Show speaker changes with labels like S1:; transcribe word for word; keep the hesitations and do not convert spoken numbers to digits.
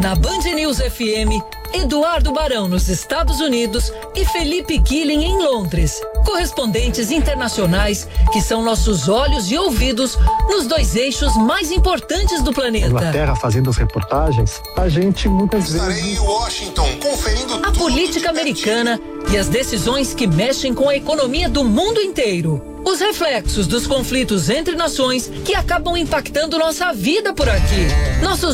S1: Na Band News F M, Eduardo Barão nos Estados Unidos e Felipe Killing em Londres. Correspondentes internacionais que são nossos olhos e ouvidos nos dois eixos mais importantes do planeta.
S2: Inglaterra fazendo as reportagens, a gente muitas
S3: Estarei
S2: vezes...
S3: em Washington conferindo
S1: A política americana e as decisões que mexem com a economia do mundo inteiro. Os reflexos dos conflitos entre nações que acabam impactando nossa vida por aqui. Nossos